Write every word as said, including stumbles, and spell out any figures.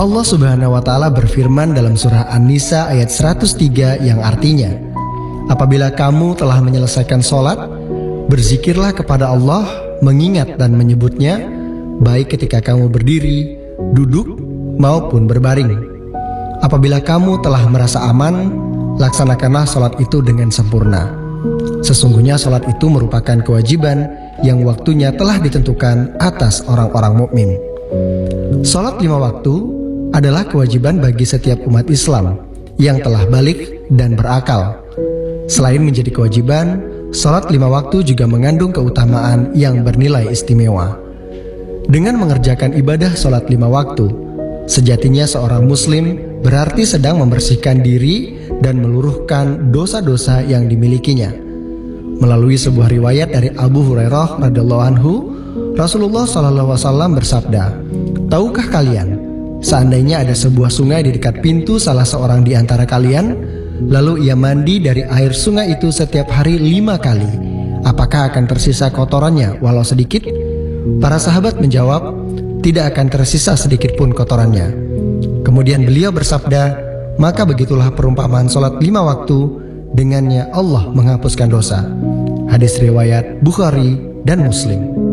Allah Subhanahu wa Ta'ala berfirman dalam surah An-Nisa ayat seratus tiga yang artinya, apabila kamu telah menyelesaikan sholat, berzikirlah kepada Allah, mengingat dan menyebutnya, baik ketika kamu berdiri, duduk, maupun berbaring. Apabila kamu telah merasa aman, laksanakanlah sholat itu dengan sempurna. Sesungguhnya sholat itu merupakan kewajiban yang waktunya telah ditentukan atas orang-orang mukmin. Sholat lima waktu adalah kewajiban bagi setiap umat Islam yang telah balik dan berakal. Selain menjadi kewajiban, sholat lima waktu juga mengandung keutamaan yang bernilai istimewa. Dengan mengerjakan ibadah sholat lima waktu, sejatinya seorang muslim berarti sedang membersihkan diri dan meluruhkan dosa-dosa yang dimilikinya. Melalui sebuah riwayat dari Abu Hurairah radhiyallahu anhu, Rasulullah shallallahu alaihi wasallam bersabda, tahukah kalian, seandainya ada sebuah sungai di dekat pintu salah seorang di antara kalian, lalu ia mandi dari air sungai itu setiap hari lima kali, apakah akan tersisa kotorannya walau sedikit? Para sahabat menjawab, tidak akan tersisa sedikit pun kotorannya. Kemudian beliau bersabda, maka begitulah perumpamaan sholat lima waktu, dengannya Allah menghapuskan dosa. Hadis riwayat Bukhari dan Muslim.